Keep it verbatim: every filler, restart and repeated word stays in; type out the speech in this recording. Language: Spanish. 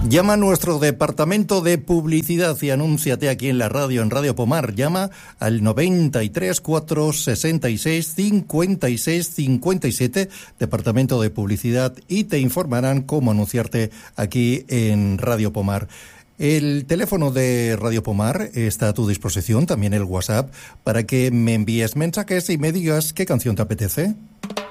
Llama a nuestro departamento de publicidad y anúnciate aquí en la radio, en Radio Pomar. Llama al noventa y tres, cuatro sesenta y seis, cincuenta y seis, cincuenta y siete, departamento de publicidad, y te informarán cómo anunciarte aquí en Radio Pomar. El teléfono de Radio Pomar está a tu disposición, también el WhatsApp, para que me envíes mensajes y me digas qué canción te apetece.